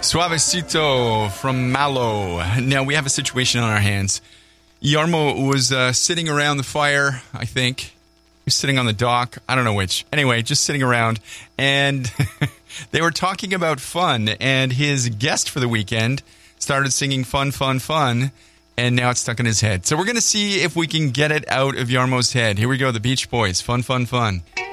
Suavecito from Malo. Now, we have a situation on our hands. Jarmo was sitting around the fire, I think. He was sitting on the dock. I don't know which. Anyway, just sitting around. And they were talking about fun. And his guest for the weekend started singing fun, fun, fun. And now it's stuck in his head. So we're going to see if we can get it out of Jarmo's head. Here we go, the Beach Boys. Fun, fun, fun.